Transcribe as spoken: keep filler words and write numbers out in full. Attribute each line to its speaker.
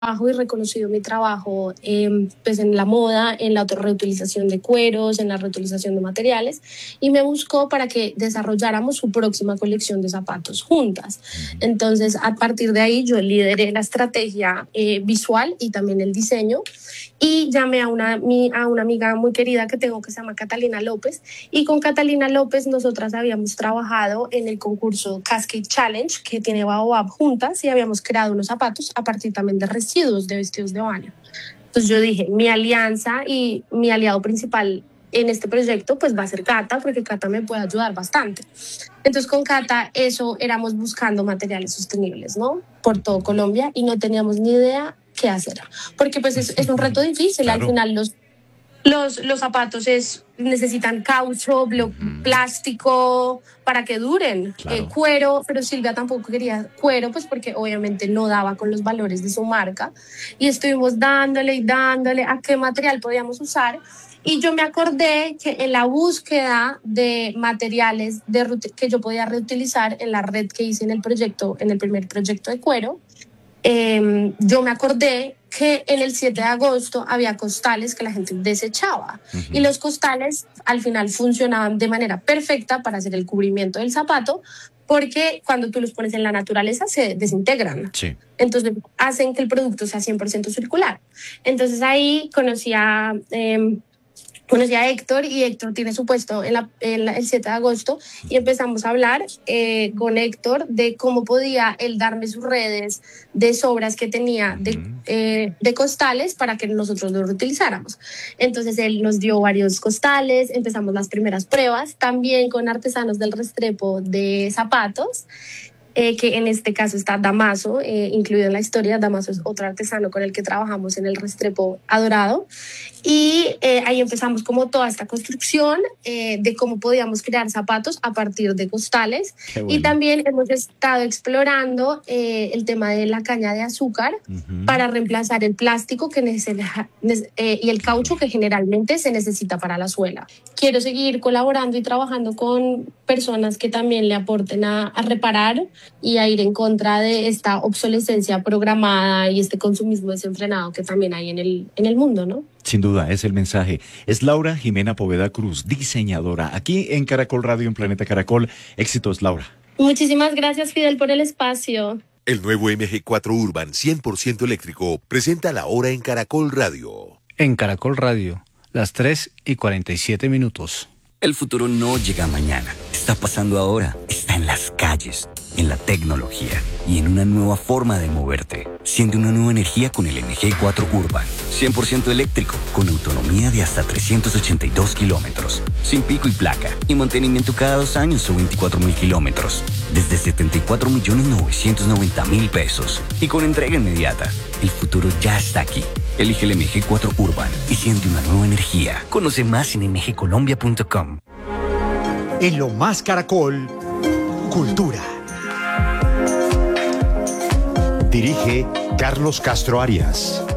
Speaker 1: trabajo y reconocido mi trabajo eh, pues en la moda, en la reutilización de cueros, en la reutilización de materiales, y me buscó para que desarrolláramos su próxima colección de zapatos juntas. Entonces, a partir de ahí yo lideré la estrategia eh, visual y también el diseño, y llamé a una, mi, a una amiga muy querida que tengo que se llama Catalina López, y con Catalina López nosotras habíamos trabajado en el concurso Cascade Challenge que tiene Baobab juntas, y habíamos creado unos zapatos a partir también de residuos de vestidos de baño. Entonces yo dije, mi alianza y mi aliado principal en este proyecto pues va a ser Cata, porque Cata me puede ayudar bastante. Entonces con Cata eso éramos buscando materiales sostenibles, ¿no? Por todo Colombia, y no teníamos ni idea qué hacer, porque pues es, es un reto difícil. Claro. Al final los, los, los zapatos es, necesitan caucho, blo, mm. plástico para que duren, claro. eh, cuero, pero Silvia tampoco quería cuero, pues porque obviamente no daba con los valores de su marca, y estuvimos dándole y dándole a qué material podíamos usar. Y yo me acordé que en la búsqueda de materiales de, que yo podía reutilizar en la red que hice en el proyecto, en el primer proyecto de cuero, Eh, yo me acordé que en el siete de agosto había costales que la gente desechaba, uh-huh. y los costales al final funcionaban de manera perfecta para hacer el cubrimiento del zapato, porque cuando tú los pones en la naturaleza se desintegran. Sí. Entonces hacen que el producto sea cien por ciento circular. Entonces ahí conocí a... Eh, Conocí a Héctor, y Héctor tiene su puesto en, la, en la, el siete de agosto, y empezamos a hablar eh, con Héctor de cómo podía él darme sus redes de sobras que tenía de, eh, de costales para que nosotros los reutilizáramos. Entonces él nos dio varios costales, empezamos las primeras pruebas, también con artesanos del Restrepo de zapatos, Eh, que en este caso está Damaso, eh, incluido en la historia. Damaso es otro artesano con el que trabajamos en el Restrepo Adorado, y eh, ahí empezamos como toda esta construcción eh, de cómo podíamos crear zapatos a partir de costales. Bueno. Y también hemos estado explorando eh, el tema de la caña de azúcar, uh-huh. para reemplazar el plástico que necesita, eh, y el caucho que generalmente se necesita para la suela. Quiero seguir colaborando y trabajando con personas que también le aporten a, a reparar y a ir en contra de esta obsolescencia programada y este consumismo desenfrenado que también hay en el, en el mundo, ¿no?
Speaker 2: Sin duda, es el mensaje. Es Laura Jimena Poveda Cruz, diseñadora, aquí en Caracol Radio, en Planeta Caracol. Éxitos, Laura.
Speaker 1: Muchísimas gracias, Fidel, por el espacio.
Speaker 3: El nuevo M G cuatro Urban cien por ciento eléctrico presenta la hora en Caracol Radio.
Speaker 4: En Caracol Radio, las tres y cuarenta y siete minutos.
Speaker 5: El futuro no llega mañana, está pasando ahora, está en las calles, en la tecnología y en una nueva forma de moverte. Siente una nueva energía con el M G cuatro Urban, cien por ciento eléctrico, con autonomía de hasta trescientos ochenta y dos kilómetros, sin pico y placa, y mantenimiento cada dos años o veinticuatro mil kilómetros, desde setenta y cuatro millones novecientos noventa mil pesos, y con entrega inmediata. El futuro ya está aquí. Elige el M G cuatro Urban y siente una nueva energía. Conoce más en m g colombia punto com.
Speaker 6: En Lo Más Caracol, Cultura. Dirige Carlos Castro Arias.